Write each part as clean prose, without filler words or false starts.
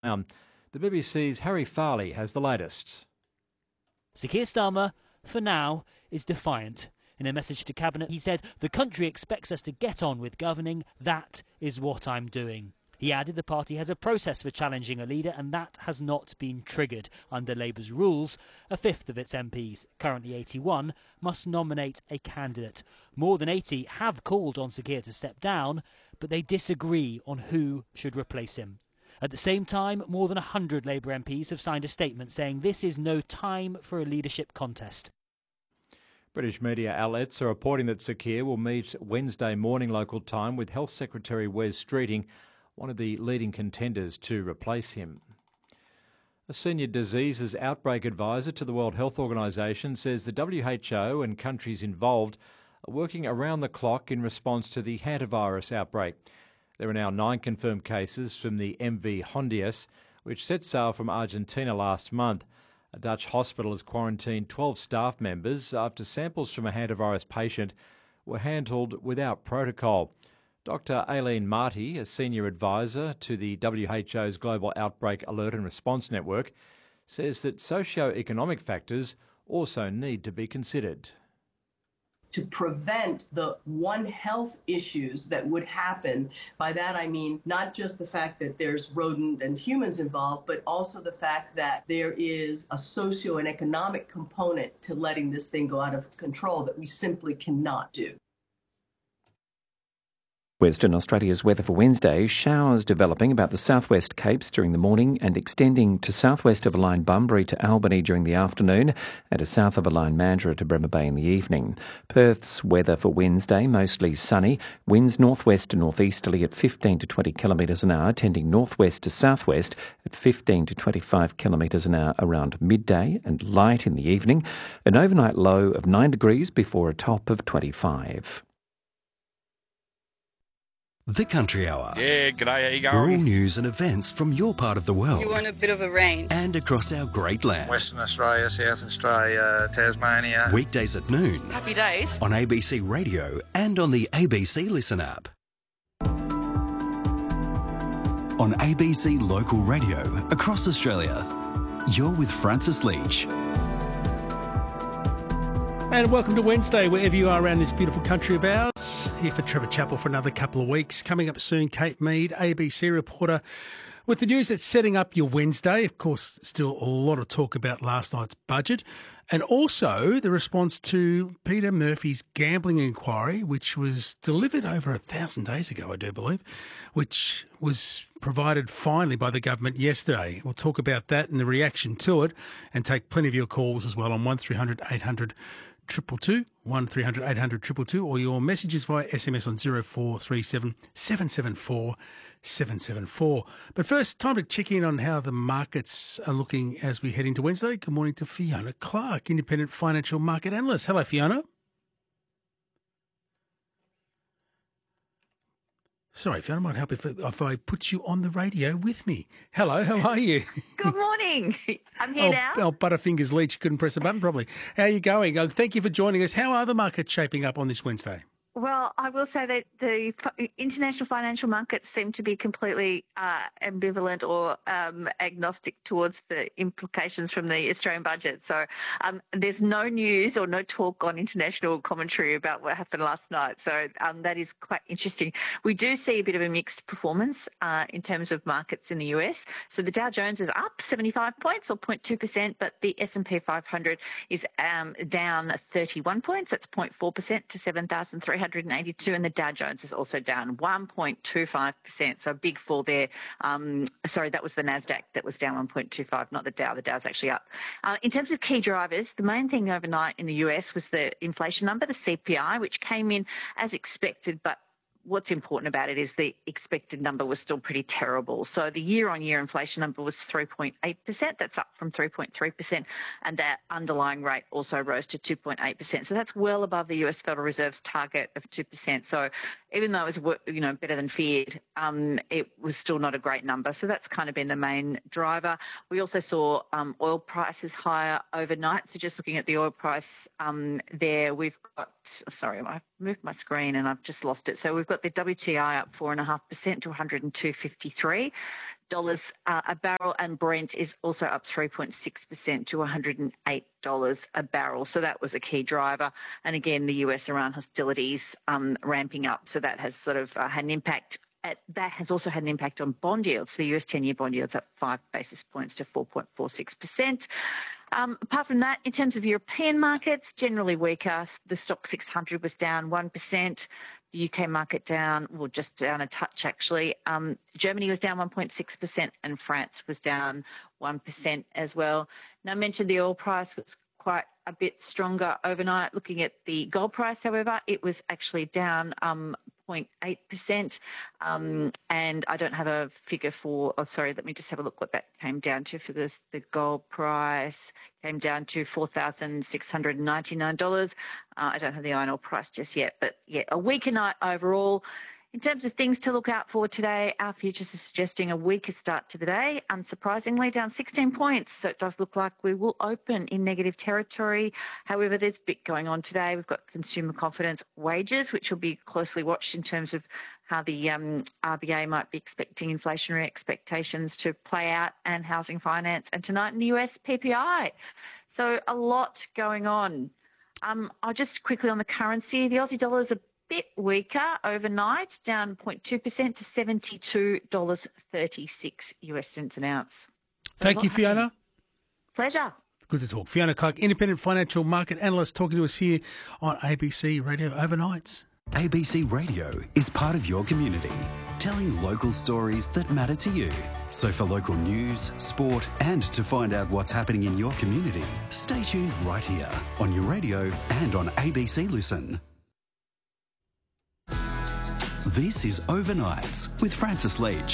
The BBC's Harry Farley has the latest. Sir Keir Starmer, for now, is defiant. In a message to Cabinet, he said, "The country expects us to get on with governing. That is what I'm doing." He added the party has a process for challenging a leader, and that has not been triggered. Under Labour's rules, a fifth of its MPs, currently 81, must nominate a candidate. More than 80 have called on Sir Keir to step down, but they disagree on who should replace him. At the same time, more than 100 Labour MPs have signed a statement saying this is no time for a leadership contest. British media outlets are reporting that Sir Keir will meet Wednesday morning local time with Health Secretary Wes Streeting, one of the leading contenders to replace him. A senior diseases outbreak advisor to the World Health Organization says the WHO and countries involved are working around the clock in response to the hantavirus outbreak. There are now 9 confirmed cases from the MV Hondias, which set sail from Argentina last month. A Dutch hospital has quarantined 12 staff members after samples from a hantavirus patient were handled without protocol. Dr. Aileen Marty, a senior advisor to the WHO's Global Outbreak Alert and Response Network, says that socio-economic factors also need to be considered. To prevent the One Health issues that would happen. By that I mean not just the fact that there's rodent and humans involved, but also the fact that there is a socio and economic component to letting this thing go out of control that we simply cannot do. Western Australia's weather for Wednesday, showers developing about the southwest Capes during the morning and extending to southwest of a line Bunbury to Albany during the afternoon and to south of a line Mandurah to Bremer Bay in the evening. Perth's weather for Wednesday, mostly sunny, winds northwest to northeasterly at 15 to 20 kilometres an hour, tending northwest to southwest at 15 to 25 kilometres an hour around midday and light in the evening. An overnight low of 9 degrees before a top of 25. The Country Hour. Yeah, g'day, how you going? Rural news and events from your part of the world. You want a bit of a range. And across our great land. Western Australia, South Australia, Tasmania. Weekdays at noon. Happy days. On ABC Radio and on the ABC Listen app. On ABC Local Radio across Australia. You're with Francis Leach. And welcome to Wednesday, wherever you are around this beautiful country of ours. Here for Trevor Chappell for another couple of weeks. Coming up soon, Kate Mead, ABC reporter, with the news that's setting up your Wednesday. Of course, still a lot of talk about last night's budget. And also the response to Peter Murphy's gambling inquiry, which was delivered over 1,000 days ago, I do believe, which was provided finally by the government yesterday. We'll talk about that and the reaction to it and take plenty of your calls as well on 1300 800 222, 1300 800 222, or your messages via SMS on 0437 774 774. But first, time to check in on how the markets are looking as we head into Wednesday. Good morning to Fiona Clark, independent financial market analyst. Hello, Fiona. Sorry, Fiona, might help if I put you on the radio with me. Hello, how are you? Good morning. I'm here now. Oh, Butterfingers Leach couldn't press the button properly. How are you going? Oh, thank you for joining us. How are the markets shaping up on this Wednesday? Well, I will say that the international financial markets seem to be completely ambivalent or agnostic towards the implications from the Australian budget. So there's no news or no talk on international commentary about what happened last night. So that is quite interesting. We do see a bit of a mixed performance in terms of markets in the US. So the Dow Jones is up 75 points or 0.2%, but the S&P 500 is down 31 points. That's 0.4% to 7,382, and the Dow Jones is also down 1.25%. So a big fall there. Sorry, that was the Nasdaq that was down 1.25, not the Dow. The Dow's actually up. In terms of key drivers, the main thing overnight in the US was the inflation number, the CPI, which came in as expected, but what's important about it is the expected number was still pretty terrible. So the year-on-year inflation number was 3.8%. That's up from 3.3%. And that underlying rate also rose to 2.8%. So that's well above the US Federal Reserve's target of 2%. So even though it was, better than feared, it was still not a great number. So that's kind of been the main driver. We also saw oil prices higher overnight. So just looking at the oil price there, we've got, sorry, I've moved my screen and I've just lost it. So we've got the WTI up 4.5% to 102.53. a barrel, and Brent is also up 3.6% to $108 a barrel. So that was a key driver. And again, the US-Iran hostilities ramping up. So that has sort of had an impact. That has also had an impact on bond yields. The US 10-year bond yields up 5 basis points to 4.46%. Apart from that, in terms of European markets, generally weaker. The Stock 600 was down 1%. The UK market down, well, just down a touch actually. Germany was down 1.6% and France was down 1% as well. Now, I mentioned the oil price was quite a bit stronger overnight. Looking at the gold price, however, it was actually down 0.8%. And I don't have a figure let me just have a look what that came down to for this. The gold price came down to $4,699. I don't have the iron ore price just yet, but yeah, a weaker night overall. In terms of things to look out for today, our futures are suggesting a weaker start to the day, unsurprisingly down 16 points. So it does look like we will open in negative territory. However, there's a bit going on today. We've got consumer confidence wages, which will be closely watched in terms of how the RBA might be expecting inflationary expectations to play out, and housing finance. And tonight in the US, PPI. So a lot going on. I'll just quickly on the currency. The Aussie dollar is a bit weaker overnight, down 0.2% to $72.36 US cents an ounce. Thank you, Fiona. Pleasure. Good to talk. Fiona Clark, independent financial market analyst, talking to us here on ABC Radio Overnights. ABC Radio is part of your community, telling local stories that matter to you. So for local news, sport, and to find out what's happening in your community, stay tuned right here on your radio and on ABC Listen. This is Overnights with Francis Leach.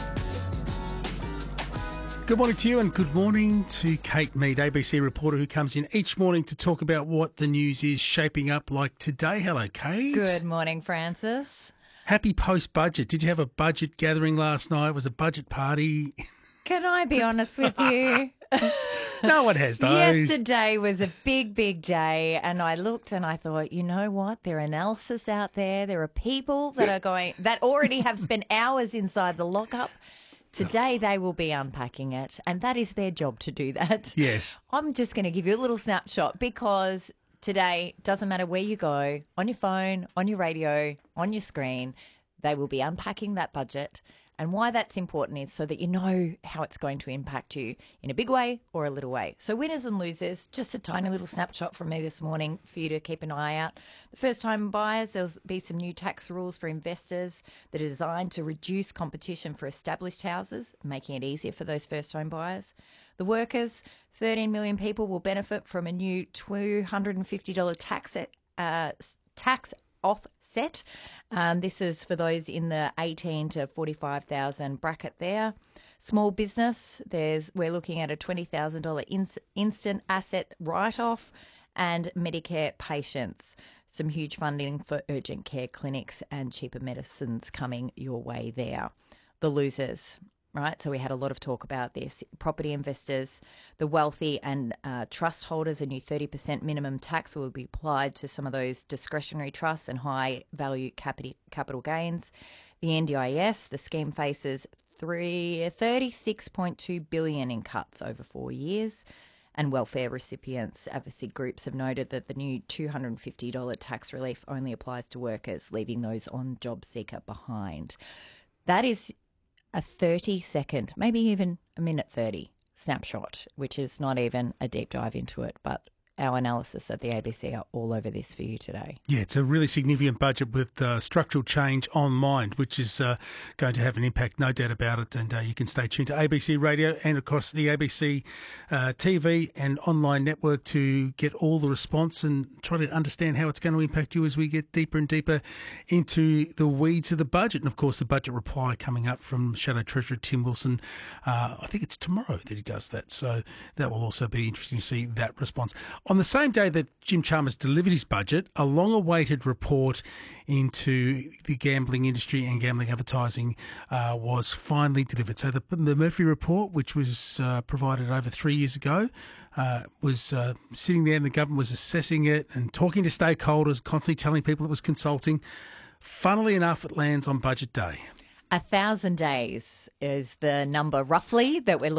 Good morning to you, and good morning to Kate Mead, ABC reporter who comes in each morning to talk about what the news is shaping up like today. Hello, Kate. Good morning, Francis. Happy post-budget. Did you have a budget gathering last night? Was a budget party? Can I be honest with you? No one has those. Yesterday was a big, big day, and I looked and I thought, you know what? There are analysis out there. There are people that already have spent hours inside the lockup. Today they will be unpacking it, and that is their job to do that. Yes. I'm just going to give you a little snapshot because today, doesn't matter where you go, on your phone, on your radio, on your screen, they will be unpacking that budget. And why that's important is so that you know how it's going to impact you in a big way or a little way. So winners and losers, just a tiny little snapshot from me this morning for you to keep an eye out. The first-time buyers, there'll be some new tax rules for investors that are designed to reduce competition for established houses, making it easier for those first-time buyers. The workers, 13 million people will benefit from a new $250 tax offset. This is for those in the 18 to 45,000 bracket there. Small business, we're looking at a $20,000 instant asset write-off, and Medicare patients. Some huge funding for urgent care clinics and cheaper medicines coming your way there. The losers. Right, so we had a lot of talk about this. Property investors, the wealthy and trust holders, a new 30% minimum tax will be applied to some of those discretionary trusts and high value capital gains. The NDIS, the scheme faces $36.2 billion in cuts over 4 years. And welfare recipients, advocacy groups have noted that the new $250 tax relief only applies to workers, leaving those on JobSeeker behind. That is a 30-second, maybe even a minute 30 snapshot, which is not even a deep dive into it, but our analysis at the ABC are all over this for you today. Yeah, it's a really significant budget with structural change on mind, which is going to have an impact, no doubt about it. And you can stay tuned to ABC Radio and across the ABC TV and online network to get all the response and try to understand how it's going to impact you as we get deeper and deeper into the weeds of the budget. And, of course, the budget reply coming up from Shadow Treasurer Tim Wilson. I think it's tomorrow that he does that. So that will also be interesting to see that response. On the same day that Jim Chalmers delivered his budget, a long-awaited report into the gambling industry and gambling advertising was finally delivered. So the Murphy report, which was provided over 3 years ago, was sitting there and the government was assessing it and talking to stakeholders, constantly telling people it was consulting. Funnily enough, it lands on budget day. 1,000 days is the number roughly that we're looking